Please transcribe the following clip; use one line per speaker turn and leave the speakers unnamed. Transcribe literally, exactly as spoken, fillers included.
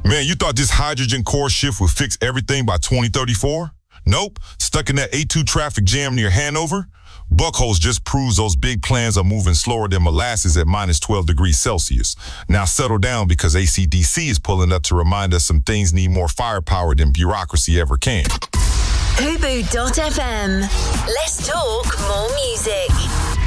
Man, you thought this hydrogen core shift would fix everything by twenty thirty-four? Nope. Stuck in that A two traffic jam near Hanover? Buckholes just proves those big plans are moving slower than molasses at minus twelve degrees Celsius. Now settle down because A C D C is pulling up to remind us some things need more firepower than bureaucracy ever can.
Hubu dot f m. Let's talk more music.